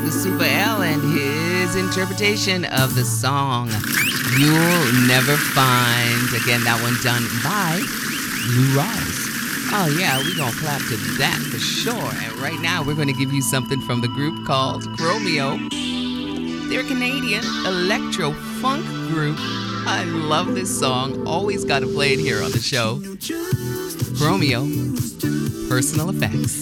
the Super L and his interpretation of the song You'll Never Find. Again, that one done by Lou Rawls. Oh yeah, we're gonna clap to that for sure. And right now we're gonna give you something from the group called Chromeo. They're a Canadian electro-funk group. I love this song. Always gotta play it here on the show. Chromeo, Personal Effects.